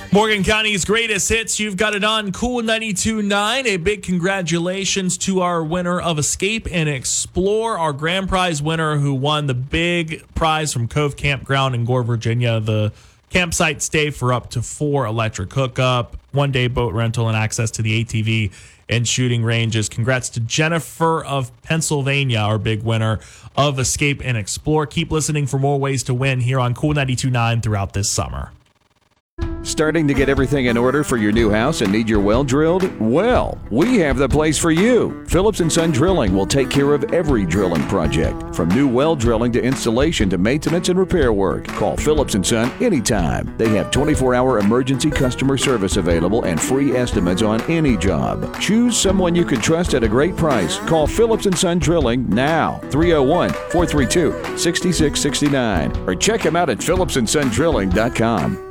Morgan County's greatest hits. You've got it on Cool 92.9. A big congratulations to our winner of Escape and Explore, our grand prize winner who won the big prize from Cove Campground in Gore, Virginia. The campsite stay for up to 4 electric hookup, 1-day boat rental, and access to the ATV and shooting ranges. Congrats to Jennifer of Pennsylvania, our big winner of Escape and Explore. Keep listening for more ways to win here on Cool 92.9 throughout this summer. Starting to get everything in order for your new house and need your well drilled? Well, we have the place for you. Phillips & Son Drilling will take care of every drilling project, from new well drilling to installation to maintenance and repair work. Call Phillips & Son anytime. They have 24-hour emergency customer service available and free estimates on any job. Choose someone you can trust at a great price. Call Phillips & Son Drilling now, 301-432-6669, or check them out at phillipsandsondrilling.com.